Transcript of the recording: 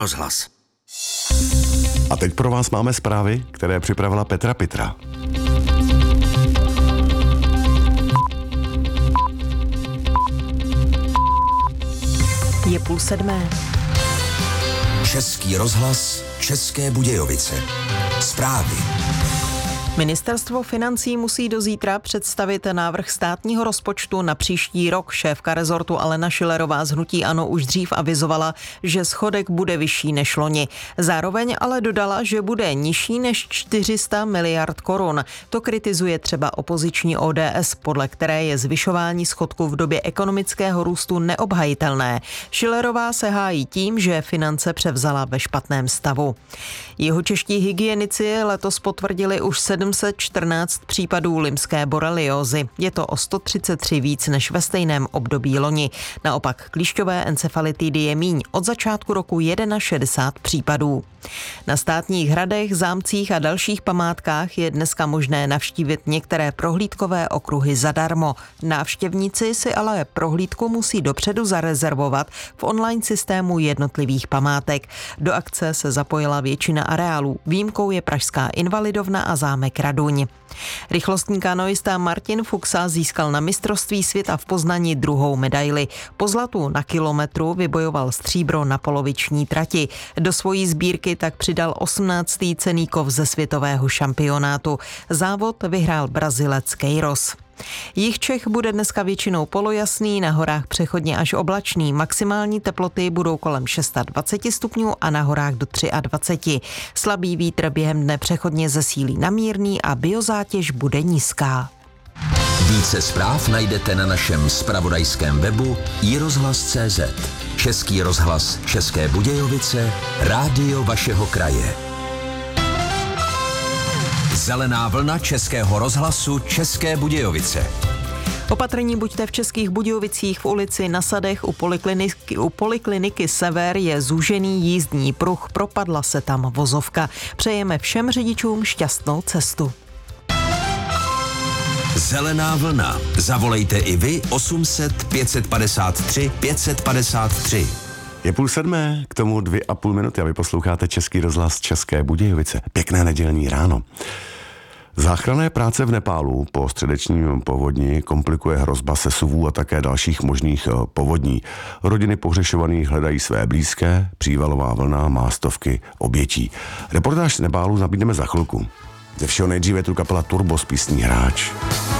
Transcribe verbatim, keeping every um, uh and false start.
Rozhlas. A teď pro vás máme zprávy, které připravila Petra Pitra. Je půl sedmé. Český rozhlas, České Budějovice. Zprávy. Ministerstvo financí musí do zítra představit návrh státního rozpočtu na příští rok. Šéfka rezortu Alena Schillerová z hnutí ANO už dřív avizovala, že schodek bude vyšší než loni. Zároveň ale dodala, že bude nižší než čtyři sta miliard korun. To kritizuje třeba opoziční O D S, podle které je zvyšování schodku v době ekonomického růstu neobhajitelné. Schillerová se hájí tím, že finance převzala ve špatném stavu. Jihočeští hygienici letos potvrdili už sedm set čtrnáct případů limské boreliózy. Je to o sto třicet tři víc než ve stejném období loni. Naopak klíšťové encefalitidy je míň. Od začátku roku šedesát jedna případů. Na státních hradech, zámcích a dalších památkách je dneska možné navštívit některé prohlídkové okruhy zadarmo. Návštěvníci si ale prohlídku musí dopředu zarezervovat v online systému jednotlivých památek. Do akce se zapojila většina areálů. Výjimkou je pražská Invalidovna a zámek Raduň. Rychlostní kanoista Martin Fuxa získal na mistrovství světa v Poznani druhou medaili. Po zlatu na kilometru vybojoval stříbro na poloviční trati. Do svojí sbírky tak přidal osmnáctý cenný kov ze světového šampionátu. Závod vyhrál Brazilec Queiroz. Jih Čech bude dneska většinou polojasný, na horách přechodně až oblačný. Maximální teploty budou kolem dvacet šest stupňů a na horách do dvacet tři. Slabý vítr během dne přechodně zesílí na mírný a biozátěž bude nízká. Více zpráv najdete na našem zpravodajském webu i rozhlas tečka cé zet. Český rozhlas České Budějovice, rádio vašeho kraje. Zelená vlna Českého rozhlasu České Budějovice. Opatrní buďte v Českých Budějovicích. V ulici Na Sadech u polikliniky, u polikliniky Sever je zúžený jízdní pruh, propadla se tam vozovka. Přejeme všem řidičům šťastnou cestu. Zelená vlna. Zavolejte i vy osm set pět padesát tři pět padesát tři. Je půl sedmé, k tomu dvě a půl minuty a vy posloucháte Český rozhlas České Budějovice. Pěkné nedělní ráno. Záchranné práce v Nepálu po středečním povodni komplikuje hrozba sesuvů a také dalších možných povodní. Rodiny pohřešovaných hledají své blízké, přívalová vlna má stovky obětí. Reportáž z Nepálu nabídneme za chvilku. Ze všeho nejdříve tu kapela Turbo s písní Hráč.